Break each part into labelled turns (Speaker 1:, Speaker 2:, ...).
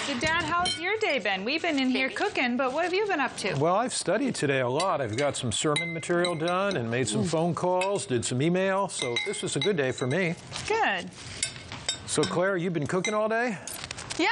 Speaker 1: So, Dad, how's your day been? We've been in here cooking, but what have you been up to?
Speaker 2: Well, I've studied today a lot. I've got some sermon material done and made some phone calls, did some email, so this was a good day for me.
Speaker 1: Good.
Speaker 2: So, Claire, you've been cooking all day?
Speaker 1: Yeah.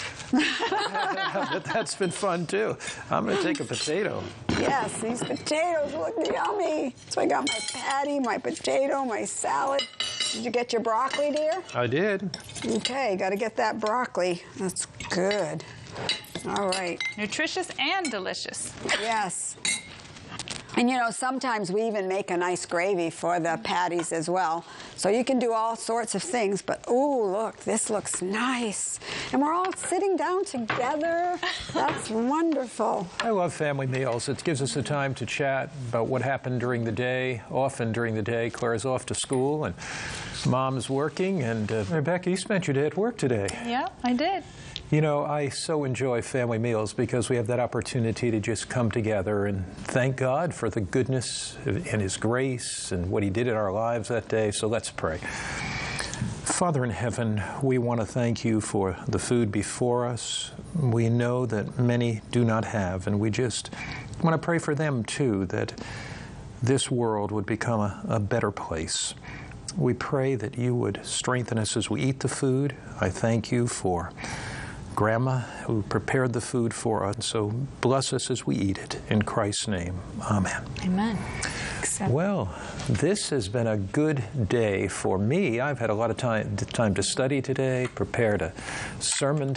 Speaker 2: That's been fun, too. I'm going to take a potato.
Speaker 3: Yes, these potatoes look yummy. So I got my patty, my potato, my salad. Did you get your broccoli, dear?
Speaker 2: I did.
Speaker 3: Okay, got to get that broccoli. That's good. All right.
Speaker 1: Nutritious and delicious.
Speaker 3: Yes. And you know, sometimes we even make a nice gravy for the patties as well. So you can do all sorts of things, but ooh, look, this looks nice. And we're all sitting down together. That's wonderful.
Speaker 2: I love family meals. It gives us the time to chat about what happened during the day. Often during the day, Claire's off to school and Mom's working. And Rebecca, you spent your day at work today.
Speaker 1: Yeah, I did.
Speaker 2: You know, I so enjoy family meals because we have that opportunity to just come together and thank God for the goodness and His grace and what He did in our lives that day. So let's pray. Father in heaven, we want to thank You for the food before us. We know that many do not have, and we just want to pray for them too, that this world would become a better place. We pray that You would strengthen us as we eat the food. I thank You for Grandma, who prepared the food for us, so bless us as we eat it. In Christ's name, amen.
Speaker 1: Amen.
Speaker 2: Well, this has been a good day for me. I've had a lot of time to study today, prepared a sermon